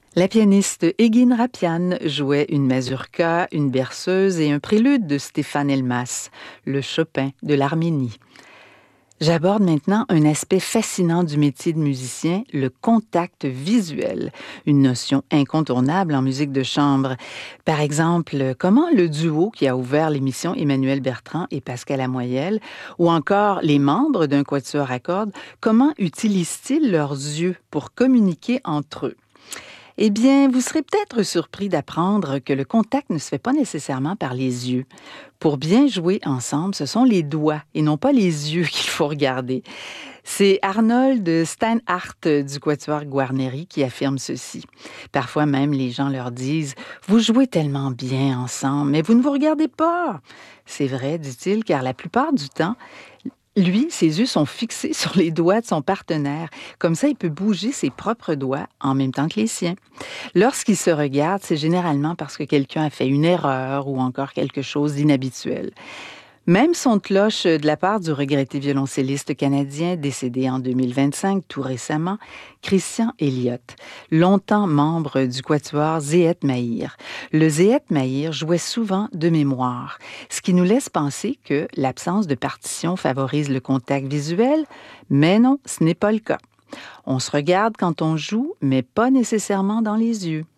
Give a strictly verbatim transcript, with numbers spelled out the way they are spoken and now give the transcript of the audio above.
La pianiste Egin Rapian jouait une mazurka, une berceuse et un prélude de Stéphane Elmas, le Chopin de l'Arménie. J'aborde maintenant un aspect fascinant du métier de musicien, le contact visuel, une notion incontournable en musique de chambre. Par exemple, comment le duo qui a ouvert l'émission Emmanuel Bertrand et Pascal Lamoyelle, ou encore les membres d'un quatuor à cordes, comment utilisent-ils leurs yeux pour communiquer entre eux? Eh bien, vous serez peut-être surpris d'apprendre que le contact ne se fait pas nécessairement par les yeux. Pour bien jouer ensemble, ce sont les doigts et non pas les yeux qu'il faut regarder. C'est Arnold Steinhardt du Quatuor Guarneri qui affirme ceci. Parfois même, les gens leur disent « Vous jouez tellement bien ensemble, mais vous ne vous regardez pas ». C'est vrai, dit-il, car la plupart du temps, lui, ses yeux sont fixés sur les doigts de son partenaire. Comme ça, il peut bouger ses propres doigts en même temps que les siens. Lorsqu'il se regarde, c'est généralement parce que quelqu'un a fait une erreur ou encore quelque chose d'inhabituel. Même son de cloche de la part du regretté violoncelliste canadien décédé en deux mille vingt-cinq, tout récemment, Christian Elliott, longtemps membre du quatuor Zehet Mahir. Le Zehet Mahir jouait souvent de mémoire, ce qui nous laisse penser que l'absence de partition favorise le contact visuel, mais non, ce n'est pas le cas. On se regarde quand on joue, mais pas nécessairement dans les yeux.